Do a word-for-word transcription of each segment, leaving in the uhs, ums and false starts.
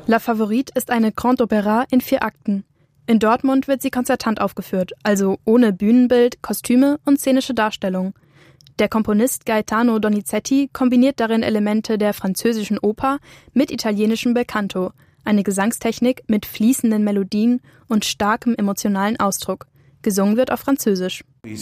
La Favorite ist eine Grand Opéra in vier Akten. In Dortmund wird sie konzertant aufgeführt, also ohne Bühnenbild, Kostüme und szenische Darstellung. Der Komponist Gaetano Donizetti kombiniert darin Elemente der französischen Oper mit italienischem Belcanto, eine Gesangstechnik mit fließenden Melodien und starkem emotionalen Ausdruck. Gesungen wird auf Französisch. Es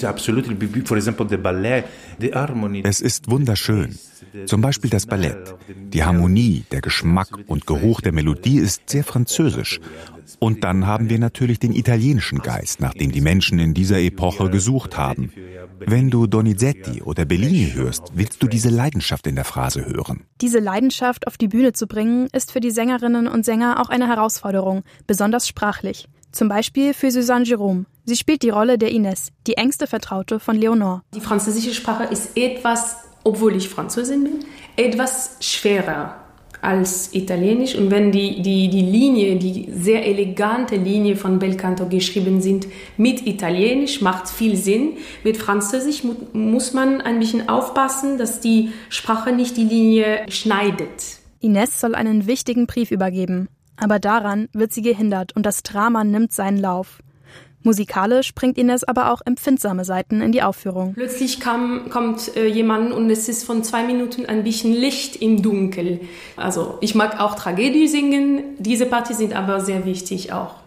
ist wunderschön. Zum Beispiel das Ballett. Die Harmonie, der Geschmack und Geruch der Melodie ist sehr französisch. Und dann haben wir natürlich den italienischen Geist, nach dem die Menschen in dieser Epoche gesucht haben. Wenn du Donizetti oder Bellini hörst, willst du diese Leidenschaft in der Phrase hören. Diese Leidenschaft auf die Bühne zu bringen, ist für die Sängerinnen und Sänger auch eine Herausforderung, besonders sprachlich. Zum Beispiel für Suzanne Giraud. Sie spielt die Rolle der Inès, die engste Vertraute von Leonore. Die französische Sprache ist etwas, obwohl ich Französin bin, etwas schwerer als Italienisch. Und wenn die, die, die Linie, die sehr elegante Linie von Belcanto geschrieben sind mit Italienisch, macht viel Sinn. Mit Französisch mu- muss man ein bisschen aufpassen, dass die Sprache nicht die Linie schneidet. Inès soll einen wichtigen Brief übergeben. Aber daran wird sie gehindert und das Drama nimmt seinen Lauf. Musikalisch bringt Inès aber auch empfindsame Seiten in die Aufführung. Plötzlich kam, kommt äh, jemand und es ist von zwei Minuten ein bisschen Licht im Dunkel. Also ich mag auch Tragödie singen, diese Partie sind aber sehr wichtig auch.